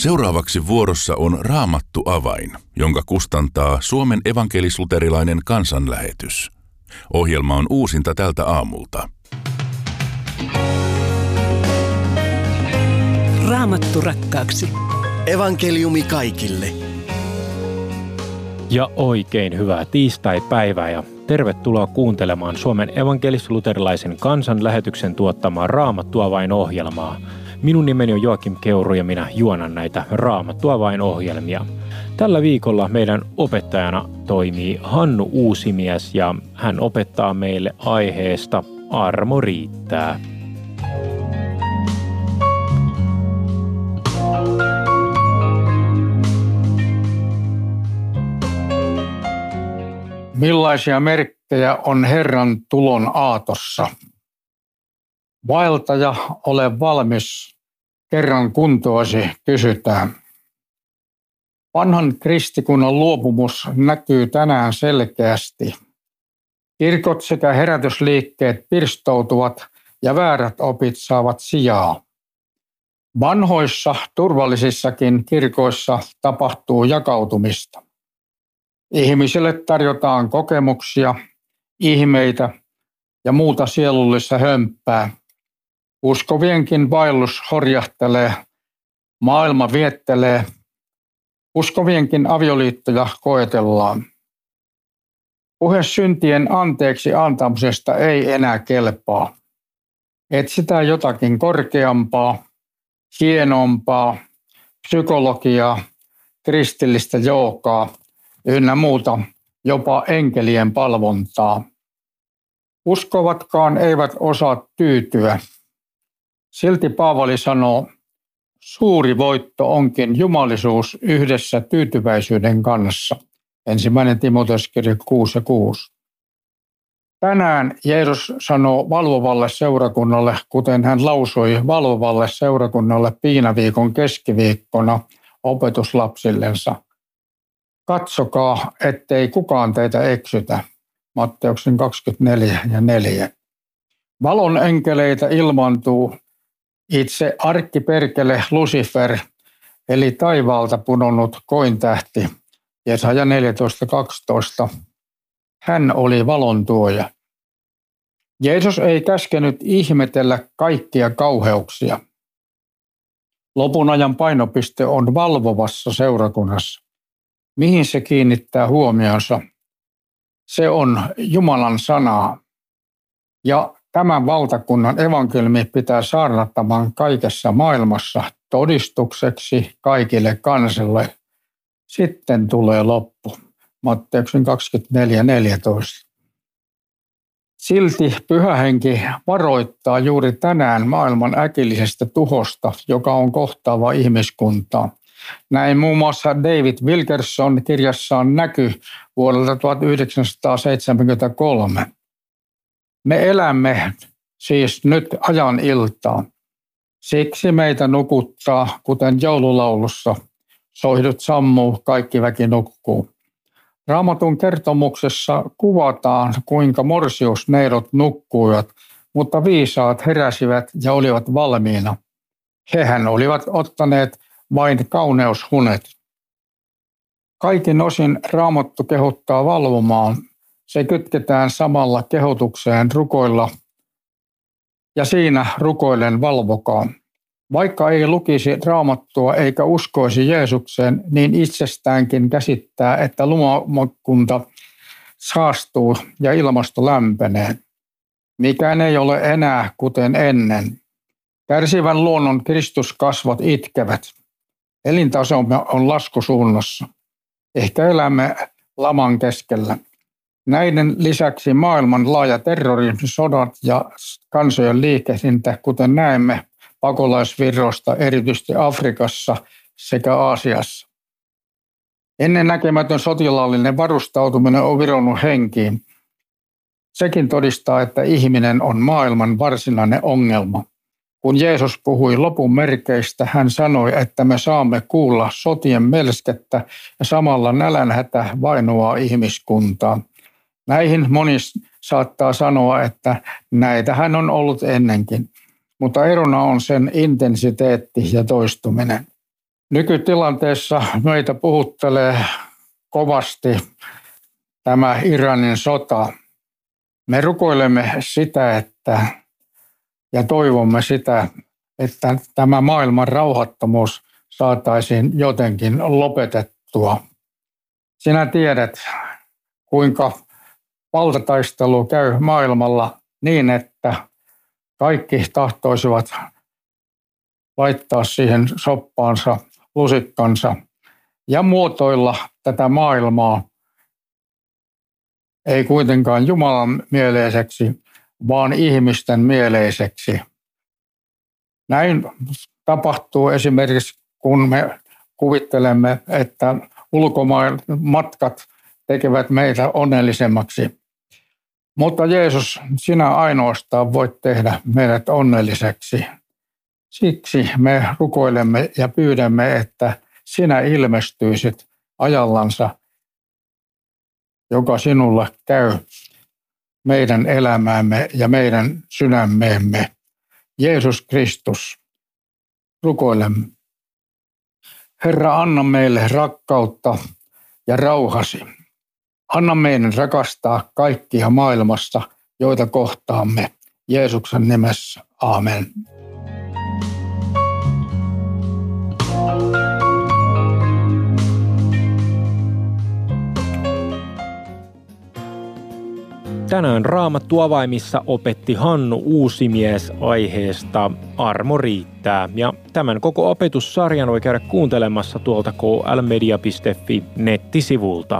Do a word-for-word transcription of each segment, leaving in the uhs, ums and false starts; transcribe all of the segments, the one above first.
Seuraavaksi vuorossa on Raamattu avain, jonka kustantaa Suomen evankelis-luterilainen kansanlähetys. Ohjelma on uusinta tältä aamulta. Raamattu rakkaaksi. Evankeliumi kaikille. Ja oikein hyvää tiistai-päivää ja tervetuloa kuuntelemaan Suomen evankelis-luterilaisen kansanlähetyksen tuottamaa Raamattu avain ohjelmaa. Minun nimeni on Joakim Keuru ja minä juonan näitä Raamattu avain ohjelmia. Tällä viikolla meidän opettajana toimii Hannu Uusimies ja hän opettaa meille aiheesta Armo riittää. Millaisia merkkejä on Herran tulon aatossa? Vaeltaja, ole valmis, kerran kuntoasi kysytään. Vanhan kristikunnan luopumus näkyy tänään selkeästi. Kirkot sekä herätysliikkeet pirstoutuvat ja väärät opit saavat sijaa. Vanhoissa, turvallisissakin kirkoissa tapahtuu jakautumista. Ihmisille tarjotaan kokemuksia, ihmeitä ja muuta sielullista hömppää. Uskovienkin vaellus horjahtelee, maailma viettelee, uskovienkin avioliittoja koetellaan. Puhe syntien anteeksi antamisesta ei enää kelpaa. Etsitään jotakin korkeampaa, hienompaa, psykologiaa, kristillistä joogaa ynnä muuta, jopa enkelien palvontaa. Uskovatkaan eivät osaa tyytyä. Silti Paavali sanoo, suuri voitto onkin jumalisuus yhdessä tyytyväisyyden kanssa. Ensimmäinen Timoteoskirja kuusi ja kuusi. Tänään Jeesus sanoo valvovalle seurakunnalle, kuten hän lausui valvovalle seurakunnalle Piinaviikon keskiviikkona opetuslapsillensa. Katsokaa, ettei kukaan teitä eksytä. Matteuksen kaksikymmentäneljä ja neljä. Valon enkeleitä ilmaantuu itse arkkiperkele Lucifer, eli taivaalta pudonnut kointähti, Jesaja neljätoista kaksitoista. Hän oli valon tuoja. Jeesus ei käskenyt ihmetellä kaikkia kauheuksia. Lopun ajan painopiste on valvovassa seurakunnassa. Mihin se kiinnittää huomionsa? Se on Jumalan sanaa. Ja tämän valtakunnan evankeliumi pitää saarnattamaan kaikessa maailmassa todistukseksi kaikille kansille. Sitten tulee loppu. Matteuksen kaksikymmentäneljä neljätoista. Silti Pyhä Henki varoittaa juuri tänään maailman äkillisestä tuhosta, joka on kohtaava ihmiskuntaa. Näin muun muassa David Wilkerson kirjassaan Näky vuodelta tuhatyhdeksänsataaseitsemänkymmentäkolme. Me elämme siis nyt ajan iltaa. Siksi meitä nukuttaa, kuten joululaulussa, soihdut sammuu, kaikki väki nukkuu. Raamatun kertomuksessa kuvataan, kuinka morsiusneidot nukkuivat, mutta viisaat heräsivät ja olivat valmiina. Hehän olivat ottaneet vain kauneushunet. Kaikin osin Raamattu kehottaa valvomaan. Se kytketään samalla kehotukseen rukoilla ja siinä rukoillen valvokaa. Vaikka ei lukisi Raamattua eikä uskoisi Jeesukseen, niin itsestäänkin käsittää, että luomakunta saastuu ja ilmasto lämpenee. Mikään ei ole enää kuten ennen. Kärsivän luonnon Kristuskasvot itkevät. Elintasomme on laskusuunnassa. Ehkä elämme laman keskellä. Näiden lisäksi maailman laaja terrorismi, sodat ja kansojen liikehdintä, kuten näemme pakolaisvirroista erityisesti Afrikassa sekä Aasiassa. Ennennäkemätön sotilaallinen varustautuminen on vironnut henkiin. Sekin todistaa, että ihminen on maailman varsinainen ongelma. Kun Jeesus puhui lopun merkeistä, hän sanoi, että me saamme kuulla sotien melskettä ja samalla nälänhätä vainoaa ihmiskuntaa. Näihin moni saattaa sanoa, että näitähän on ollut ennenkin, mutta erona on sen intensiteetti ja toistuminen. Nykytilanteessa meitä puhuttelee kovasti tämä Iranin sota. Me rukoilemme sitä, että ja toivomme sitä, että tämä maailman rauhattomuus saataisiin jotenkin lopetettua. Sinä tiedät, kuinka valtataistelu käy maailmalla niin, että kaikki tahtoisivat laittaa siihen soppaansa lusikkansa ja muotoilla tätä maailmaa ei kuitenkaan Jumalan mieleiseksi, vaan ihmisten mieleiseksi. Näin tapahtuu esimerkiksi, kun me kuvittelemme, että ulkomaan matkat tekevät meitä onnellisemmaksi. Mutta Jeesus, sinä ainoastaan voit tehdä meidät onnelliseksi. Siksi me rukoilemme ja pyydämme, että sinä ilmestyisit ajallansa, joka sinulle käy meidän elämäämme ja meidän sydämeemme. Jeesus Kristus, rukoilemme. Herra, anna meille rakkautta ja rauhasi. Anna meidän rakastaa kaikkia maailmassa, joita kohtaamme. Jeesuksen nimessä. Aamen. Tänään Raamattu avaimissa opetti Hannu Uusimies aiheesta Armo riittää. Ja tämän koko opetussarjan voi käydä kuuntelemassa tuolta k l media piste f i nettisivulta.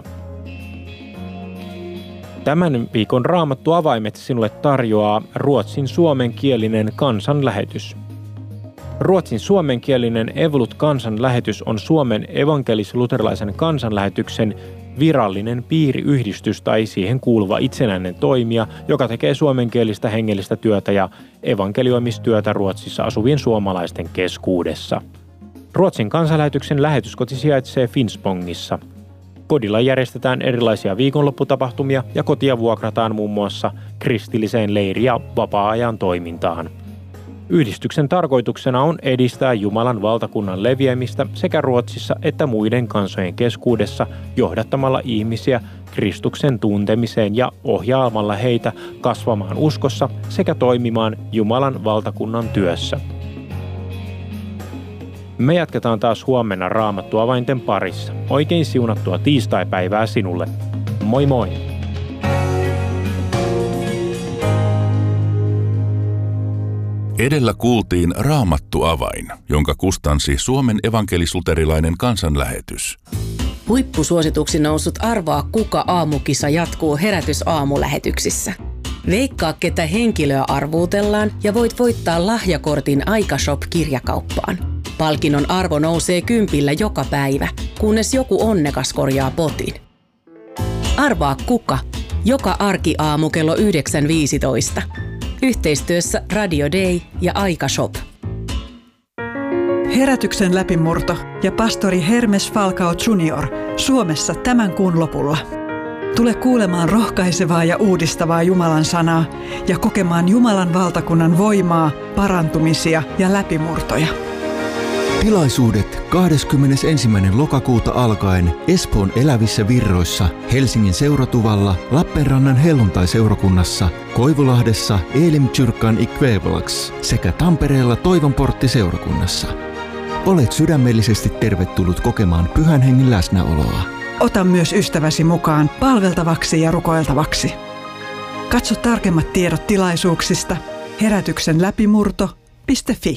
Tämän viikon Raamattu avaimet sinulle tarjoaa ruotsin suomenkielinen kansanlähetys. Ruotsin suomenkielinen Evolut kansanlähetys on Suomen evankelis-luterilaisen kansanlähetyksen virallinen piiriyhdistys tai siihen kuuluva itsenäinen toimija, joka tekee suomenkielistä hengellistä työtä ja evankelioimistyötä Ruotsissa asuvien suomalaisten keskuudessa. Ruotsin kansanlähetyksen lähetyskoti sijaitsee Finspångissa. Kodilla järjestetään erilaisia viikonlopputapahtumia ja kotia vuokrataan muun muassa kristilliseen leiri- ja vapaa-ajan toimintaan. Yhdistyksen tarkoituksena on edistää Jumalan valtakunnan leviämistä sekä Ruotsissa että muiden kansojen keskuudessa johdattamalla ihmisiä Kristuksen tuntemiseen ja ohjaamalla heitä kasvamaan uskossa sekä toimimaan Jumalan valtakunnan työssä. Me jatketaan taas huomenna Raamattu avainten parissa. Oikein siunattua tiistaipäivää sinulle. Moi moi! Edellä kuultiin Raamattu avain, jonka kustansi Suomen evankelis-luterilainen kansanlähetys. Huippusuosituksi noussut Arvaa kuka -aamukisa jatkuu Herätys-aamulähetyksissä. Veikkaa, ketä henkilöä arvuutellaan ja voit voittaa lahjakortin Aikashop-kirjakauppaan. Palkinnon arvo nousee kympillä joka päivä, kunnes joku onnekas korjaa potin. Arvaa kuka, joka arkiaamu kello yhdeksän viisitoista. Yhteistyössä Radio Day ja Aikashop. Herätyksen läpimurto ja pastori Hermes Falcao junior Suomessa tämän kuun lopulla. Tule kuulemaan rohkaisevaa ja uudistavaa Jumalan sanaa ja kokemaan Jumalan valtakunnan voimaa, parantumisia ja läpimurtoja. Tilaisuudet kahdeskymmenesensimmäinen lokakuuta alkaen Espoon Elävissä Virroissa, Helsingin Seuratuvalla, Lappeenrannan Helluntai-seurakunnassa, Koivulahdessa Elim-kyrkan Ikvävelax sekä Tampereella Toivonportti-seurakunnassa. Olet sydämellisesti tervetullut kokemaan Pyhän Hengen läsnäoloa. Ota myös ystäväsi mukaan palveltavaksi ja rukoiltavaksi. Katso tarkemmat tiedot tilaisuuksista herätyksen läpimurto piste fi.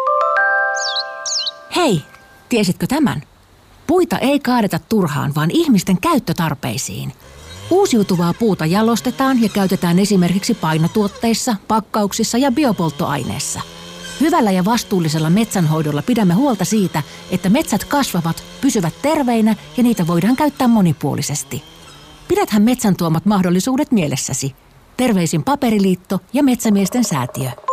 Hei, tiesitkö tämän? Puita ei kaadeta turhaan, vaan ihmisten käyttötarpeisiin. Uusiutuvaa puuta jalostetaan ja käytetään esimerkiksi painotuotteissa, pakkauksissa ja biopolttoaineissa. Hyvällä ja vastuullisella metsänhoidolla pidämme huolta siitä, että metsät kasvavat, pysyvät terveinä ja niitä voidaan käyttää monipuolisesti. Pidäthän metsän tuomat mahdollisuudet mielessäsi. Terveisin Paperiliitto ja Metsämiesten säätiö.